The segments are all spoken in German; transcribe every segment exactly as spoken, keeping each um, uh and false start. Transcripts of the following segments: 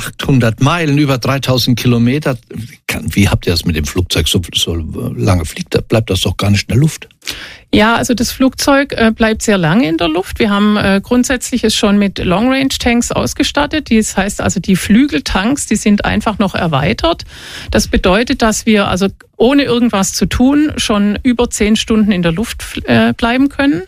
achthundert Meilen, über dreitausend Kilometer. Wie habt ihr das mit dem Flugzeug? So, so lange fliegt, bleibt das doch gar nicht in der Luft. Ja, also das Flugzeug äh, bleibt sehr lange in der Luft. Wir haben äh, grundsätzlich es schon mit Long-Range-Tanks ausgestattet. Das heißt also, die Flügeltanks, die sind einfach noch erweitert. Das bedeutet, dass wir also ohne irgendwas zu tun schon über zehn Stunden in der Luft äh, bleiben können.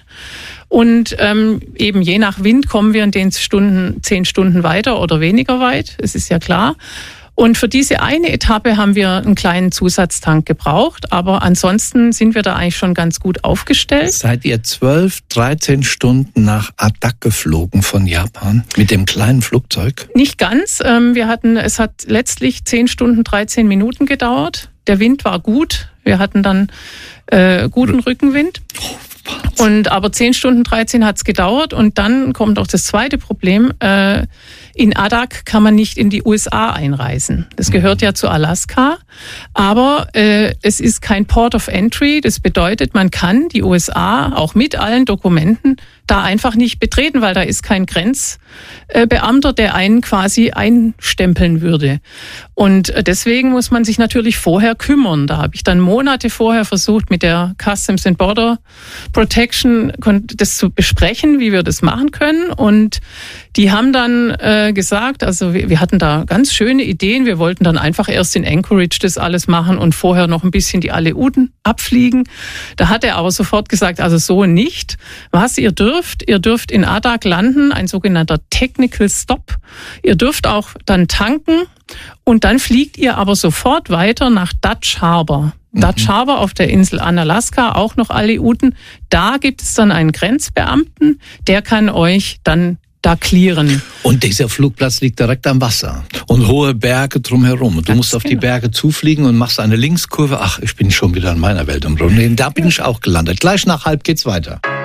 Und ähm, eben je nach Wind kommen wir in den Stunden, zehn Stunden weiter oder weniger weit. Es ist ja klar. Und für diese eine Etappe haben wir einen kleinen Zusatztank gebraucht. Aber ansonsten sind wir da eigentlich schon ganz gut aufgestellt. Seid ihr zwölf, dreizehn Stunden nach Adak geflogen von Japan mit dem kleinen Flugzeug? Nicht ganz. Wir hatten, es hat letztlich zehn Stunden, dreizehn Minuten gedauert. Der Wind war gut. Wir hatten dann äh, guten Rückenwind. Und aber zehn Stunden dreizehn hat es gedauert. Und dann kommt auch das zweite Problem. Äh, in Adak kann man nicht in die U S A einreisen. Das gehört ja zu Alaska. Aber äh, es ist kein Port of Entry. Das bedeutet, man kann die U S A auch mit allen Dokumenten da einfach nicht betreten, weil da ist kein Grenzbeamter, der einen quasi einstempeln würde. Und deswegen muss man sich natürlich vorher kümmern. Da habe ich dann Monate vorher versucht, mit der Customs and Border Protection das zu besprechen, wie wir das machen können. Und die haben dann äh, gesagt, also wir, wir hatten da ganz schöne Ideen. Wir wollten dann einfach erst in Anchorage das alles machen und vorher noch ein bisschen die Aleuten abfliegen. Da hat er aber sofort gesagt, also so nicht. Was ihr dürft, ihr dürft in Adak landen, ein sogenannter Technical Stop. Ihr dürft auch dann tanken und dann fliegt ihr aber sofort weiter nach Dutch Harbor. Mhm. Dutch Harbor auf der Insel Analaska, auch noch Aleuten. Da gibt es dann einen Grenzbeamten, der kann euch dann da clearen. Und dieser Flugplatz liegt direkt am Wasser und hohe Berge drumherum. Und du musst auf die Berge zufliegen und machst eine Linkskurve. Ach, ich bin schon wieder in meiner Welt im Grunde. Da bin ich auch gelandet. Gleich nach halb geht's weiter.